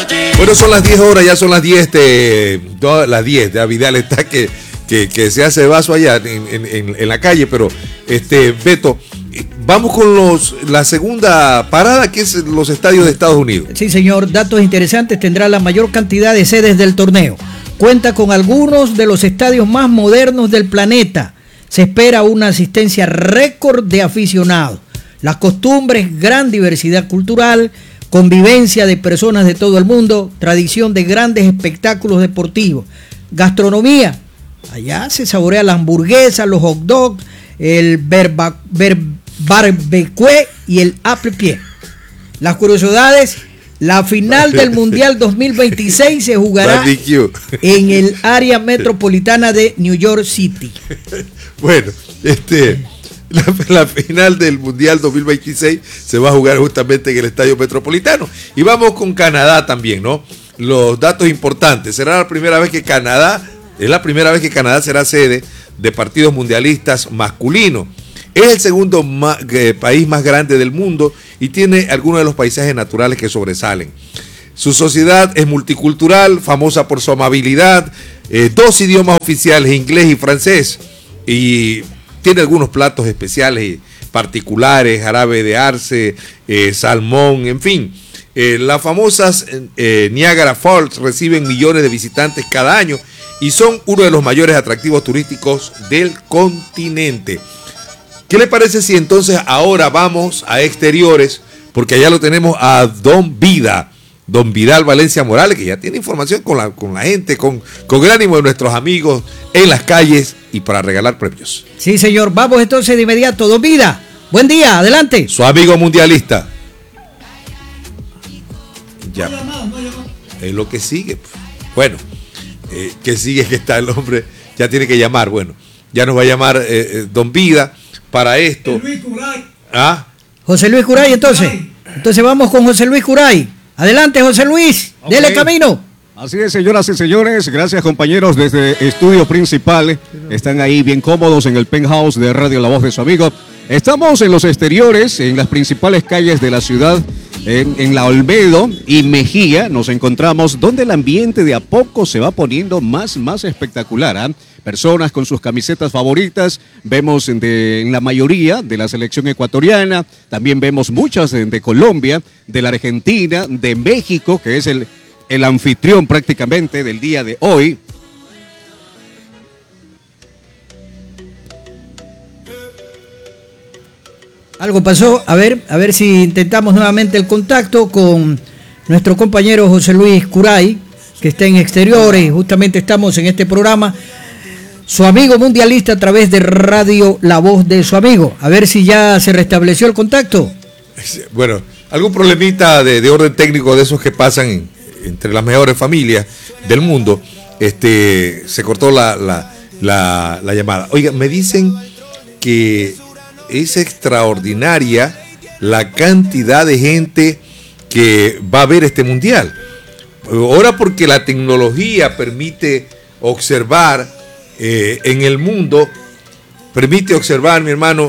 Bueno, son las 10 horas, ya son las 10 las 10 de Vidal está que se hace vaso allá en la calle, pero Beto, vamos con la segunda parada, que es los estadios de Estados Unidos. Sí, señor, datos interesantes. Tendrá la mayor cantidad de sedes del torneo. Cuenta con algunos de los estadios más modernos del planeta. Se espera una asistencia récord de aficionados. Las costumbres, gran diversidad cultural, convivencia de personas de todo el mundo, tradición de grandes espectáculos deportivos, gastronomía. Allá se saborea la hamburguesa, los hot dogs, el barbecue y el apple pie. Las curiosidades: la final del Mundial 2026 se jugará en el área metropolitana de New York City. Bueno, la final del Mundial 2026 se va a jugar justamente en el Estadio Metropolitano. Y vamos con Canadá también, ¿no? Los datos importantes. Es la primera vez que Canadá será sede de partidos mundialistas masculinos. Es el segundo país más grande del mundo y tiene algunos de los paisajes naturales que sobresalen. Su sociedad es multicultural, famosa por su amabilidad, 2 idiomas oficiales, inglés y francés, y tiene algunos platos especiales y particulares, jarabe de arce, salmón, en fin. Las famosas Niagara Falls reciben millones de visitantes cada año y son uno de los mayores atractivos turísticos del continente. ¿Qué le parece si entonces ahora vamos a exteriores? Porque allá lo tenemos a Don Vidal Valencia Morales, que ya tiene información con la gente, con el ánimo de nuestros amigos en las calles y para regalar premios. Sí, señor. Vamos entonces de inmediato. Don Vida, buen día, adelante. Su amigo mundialista. Ya. Es lo que sigue. Bueno, que sigue que está el hombre, ya tiene que llamar. Bueno, ya nos va a llamar Don Vida para esto. José Luis Curay, entonces. Entonces vamos con José Luis Curay. Adelante, José Luis, dele camino. Así es, señoras y señores, gracias compañeros desde Estudio Principal. Están ahí bien cómodos en el penthouse de Radio La Voz de su amigo. Estamos en los exteriores, en las principales calles de la ciudad, en La Olmedo y Mejía. Nos encontramos donde el ambiente de a poco se va poniendo más espectacular, ¿eh? Personas con sus camisetas favoritas, vemos en la mayoría de la selección ecuatoriana, también vemos muchas de Colombia, de la Argentina, de México, que es el anfitrión prácticamente del día de hoy. Algo pasó, a ver si intentamos nuevamente el contacto con nuestro compañero José Luis Curay, que está en exteriores, justamente estamos en este programa. Su amigo mundialista a través de Radio La Voz de su amigo. A ver si ya se restableció el contacto. Bueno, algún problemita de orden técnico de esos que pasan entre las mejores familias del mundo. Se cortó la llamada. Oiga, me dicen que es extraordinaria la cantidad de gente que va a ver este mundial. Ahora porque la tecnología permite observar en el mundo, permite observar, mi hermano,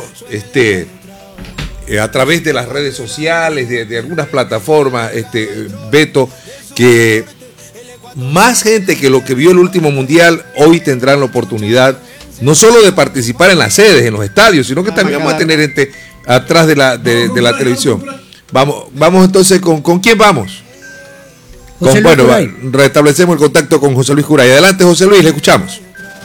a través de las redes sociales, de algunas plataformas, Beto, que más gente que lo que vio el último mundial hoy tendrán la oportunidad no solo de participar en las sedes, en los estadios, sino que también vamos a tener gente atrás de la televisión. Vamos entonces, ¿con quién vamos? Restablecemos el contacto con José Luis Curay. Adelante, José Luis, le escuchamos.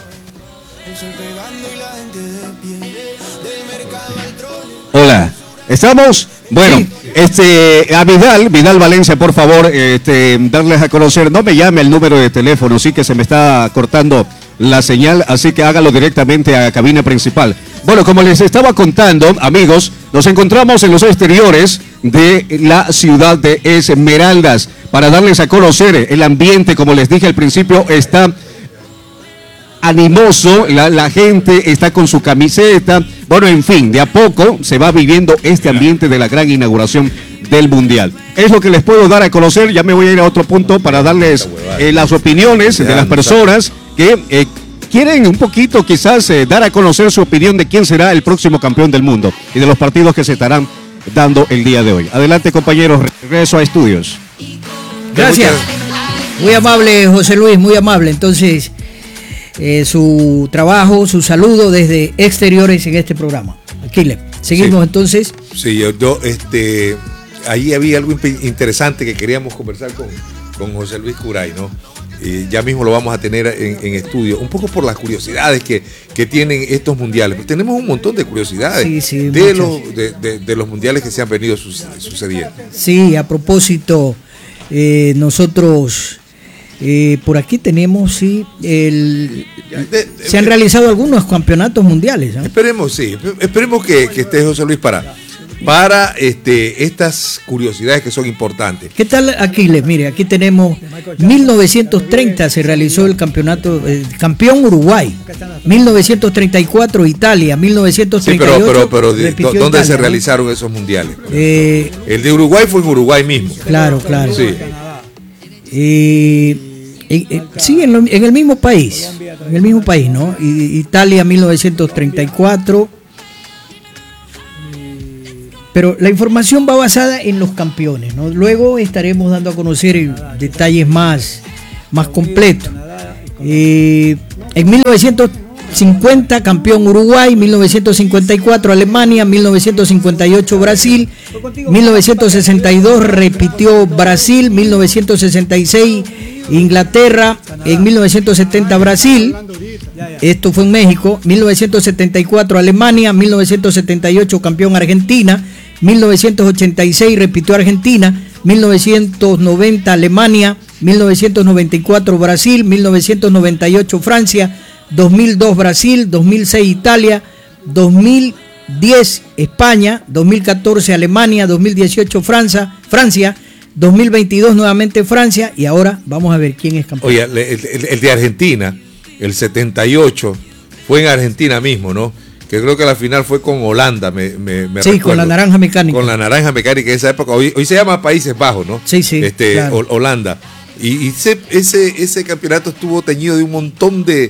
Hola, ¿estamos? Bueno, sí. A Vidal Valencia, por favor, darles a conocer, no me llame el número de teléfono, sí que se me está cortando la señal, así que hágalo directamente a cabina principal. Bueno, como les estaba contando, amigos, nos encontramos en los exteriores de la ciudad de Esmeraldas para darles a conocer el ambiente. Como les dije al principio, está animoso, la gente está con su camiseta. Bueno, en fin, de a poco se va viviendo este ambiente de la gran inauguración del Mundial. Es lo que les puedo dar a conocer. Ya me voy a ir a otro punto para darles las opiniones de las personas que quieren un poquito quizás dar a conocer su opinión de quién será el próximo campeón del mundo y de los partidos que se estarán dando el día de hoy. Adelante, compañeros, regreso a estudios. Gracias. Muy amable, José Luis, muy amable. Entonces, su trabajo, su saludo desde exteriores en este programa. Aquiles, seguimos Sí. entonces. Sí, ahí había algo interesante que queríamos conversar con José Luis Curay, ¿no? Ya mismo lo vamos a tener en estudio, un poco por las curiosidades que tienen estos mundiales. Pues tenemos un montón de curiosidades de los mundiales que se han venido sucediendo. Sí, a propósito, nosotros por aquí tenemos, se han realizado algunos campeonatos mundiales, ¿no? Esperemos que esté José Luis para estas curiosidades que son importantes. ¿Qué tal, Aquiles? Mire, aquí tenemos 1930 se realizó el campeonato, campeón Uruguay, 1934 Italia, 1938 Sí, pero repitió ¿dónde Italia, se ¿no? realizaron esos mundiales? Eh, El de Uruguay fue en Uruguay mismo. Claro. Sí. Sí, en el mismo país, ¿no? Italia 1934. Pero la información va basada en los campeones, ¿no? Luego estaremos dando a conocer detalles más completos. En 1950 campeón Uruguay, 1954 Alemania, 1958 Brasil, 1962 repitió Brasil, 1966 Inglaterra, en 1970 Brasil, esto fue en México, 1974 Alemania, 1978 campeón Argentina, 1986 repitió Argentina, 1990 Alemania, 1994 Brasil, 1998 Francia, 2002 Brasil, 2006 Italia, 2010 España, 2014 Alemania, 2018 Francia, 2022 nuevamente Francia, y ahora vamos a ver quién es campeón. Oye, el de Argentina, el 78, fue en Argentina mismo, ¿no? Que creo que la final fue con Holanda, me Sí, recuerdo. con la naranja mecánica. Con la naranja mecánica de esa época. Hoy se llama Países Bajos, ¿no? Sí, claro. Holanda. Y ese campeonato estuvo teñido de un montón de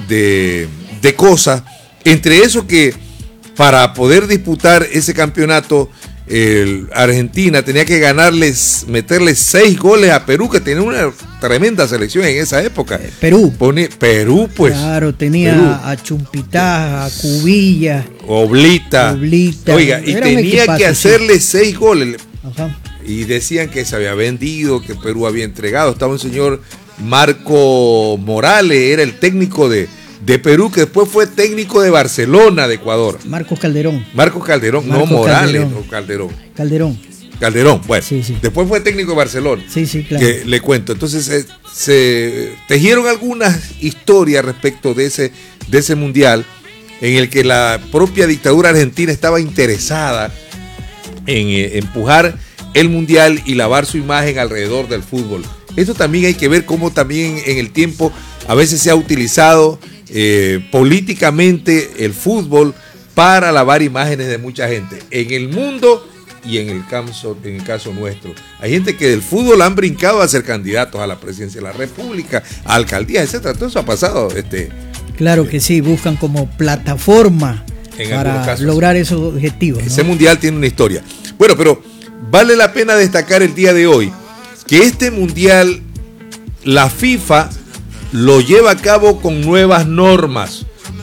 cosas. Entre eso que para poder disputar ese campeonato, Argentina tenía que meterle 6 goles a Perú, que tenía una tremenda selección en esa época. Perú, pues. Claro, tenía Perú. a Chumpitá, a Cubilla, Oblita. Era Oiga, y un tenía equipazo, que hacerle 6 goles. Ajá. Y decían que se había vendido, que Perú había entregado. Estaba un señor Marco Morales, era el técnico de Perú, que después fue técnico de Barcelona, de Ecuador. Marcos Calderón. Marcos Calderón, no Morales, no Calderón. Calderón, bueno. Sí. Después fue técnico de Barcelona. Sí, claro. Que le cuento. Entonces se tejieron algunas historias respecto de ese mundial, en el que la propia dictadura argentina estaba interesada en empujar el mundial y lavar su imagen alrededor del fútbol. Esto también hay que ver cómo también en el tiempo a veces se ha utilizado políticamente el fútbol para lavar imágenes de mucha gente en el mundo y en el caso nuestro. Hay gente que del fútbol han brincado a ser candidatos a la presidencia de la República, a alcaldías, etcétera. Todo eso ha pasado. Claro que sí, buscan como plataforma para lograr esos objetivos, ¿no? Ese mundial tiene una historia. Bueno, pero vale la pena destacar el día de hoy que este mundial, la FIFA lo lleva a cabo con nuevas normas,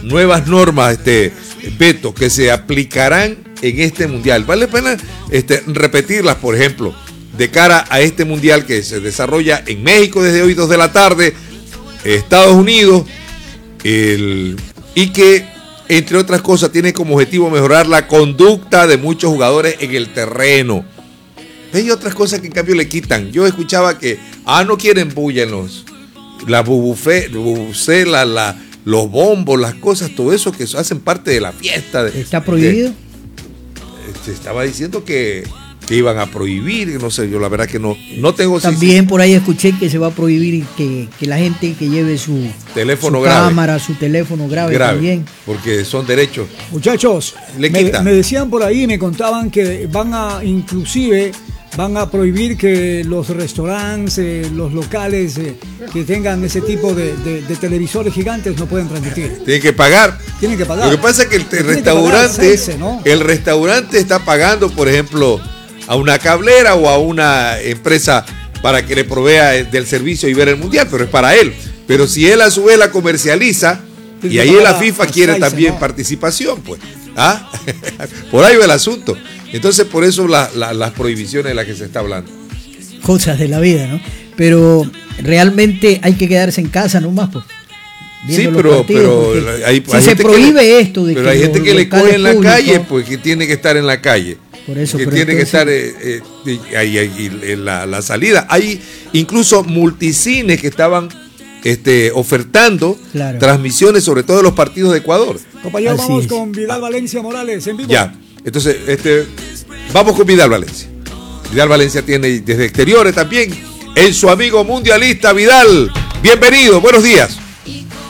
Beto, que se aplicarán en este mundial. Vale la pena repetirlas, por ejemplo, de cara a este mundial que se desarrolla en México desde hoy 2 de la tarde, Estados Unidos, y que, entre otras cosas, tiene como objetivo mejorar la conducta de muchos jugadores en el terreno. Hay otras cosas que en cambio le quitan. Yo escuchaba que no quieren bulla en las bubucelas, los bombos, las cosas, todo eso que hacen parte de la fiesta. ¿Está prohibido? Se estaba diciendo que iban a prohibir, no sé, yo la verdad que no tengo... También por ahí escuché que se va a prohibir que la gente que lleve su teléfono cámara, su teléfono grave también. Porque son derechos. Muchachos, me decían por ahí, me contaban que van a prohibir que los restaurantes, los locales que tengan ese tipo de televisores gigantes no pueden transmitir. Tienen que pagar. Lo que pasa es que el restaurante está pagando, por ejemplo, a una cablera o a una empresa para que le provea del servicio y ver el mundial, pero es para él. Pero si él a su vez la comercializa, y ahí la FIFA quiere también participación, pues. ¿Ah? Por ahí va el asunto. Entonces, por eso las prohibiciones de las que se está hablando. Cosas de la vida, ¿no? Pero realmente hay que quedarse en casa nomás, pues. Sí, pero hay se prohíbe esto. Pero hay gente que le coge en la calle, pues que tiene que estar en la calle. Por eso, que tiene que estar en la salida. Hay incluso multicines que estaban ofertando transmisiones, sobre todo de los partidos de Ecuador. Compañero, vamos con Vidal Valencia Morales en vivo. Ya, entonces vamos con Vidal Valencia. Vidal Valencia tiene desde exteriores también en su amigo mundialista Vidal. Bienvenido, buenos días.